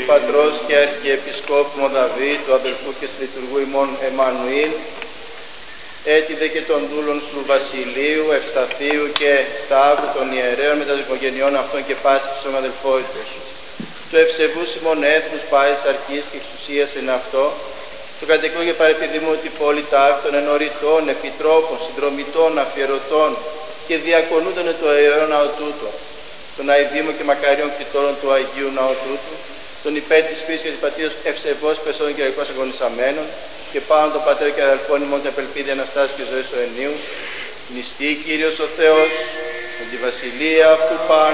πατρός και Αρχιεπισκόπου Μοδαβή, του αδελφού και λειτουργού ημών Εμμανουήλ, έτιδε και των δούλων σου Βασιλείου, Ευσταθίου και Σταύρου των ιερέων με τα οικογενειών αυτών και πάσης των αδελφότητες. Του ευσεβούς ημών έθνους πάσης αρχής και εξουσίας εν αυτό, το κατεκλόγε παρεπιδημού την πόλη ταύτων, ενωρητών, επιτρόπων, συνδρομητών, αφιερωτών και διακονούντων το Ιερό Ναό τούτο, των αηδήμων και μακαρίων κτητόρων του Αγίου Ναού τούτου, των υπέρ της φύσης και της πατρίδας ευσεβώς πεσών και αγωγικών αγωνισαμένων, και πάνω τον πατέρα και αδελφών ημών την απελπίδη Αναστάσεως και ζωής του ενίου, νηστεί Κύριος ο Θεός, με τη βασιλεία αυτού πάνω